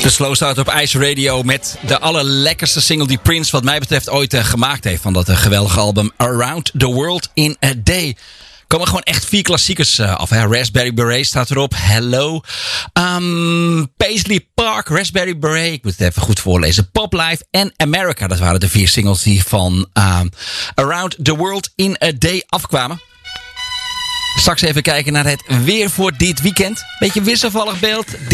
De Slow Start op Ice Radio met de allerlekkerste single die Prince wat mij betreft ooit gemaakt heeft. Van dat geweldige album Around the World in a Day. Komen gewoon echt 4 klassiekers af. Hè? Raspberry Beret staat erop. Hello. Paisley Park, Raspberry Beret. Ik moet het even goed voorlezen. Pop Life en America. Dat waren de 4 singles die van Around the World in a Day afkwamen. Straks even kijken naar het weer voor dit weekend. Beetje wisselvallig beeld.